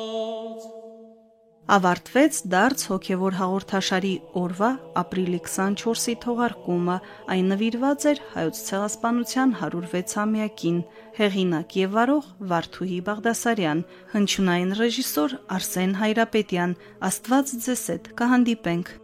Ավարտվեց դարձ հոգևոր հաղորդաշարի օրվա ապրիլի 24-ի թողարկումը, այն նվիրված էր Հայոց ցեղասպանության 106-ամյակին, հեղինակ եւ վարող Վարդուհի Բաղդասարյան, հնչյունային ռեժիսոր Արսեն Հայրապետյան, Աստված ձեզ հետ, կհանդիպենք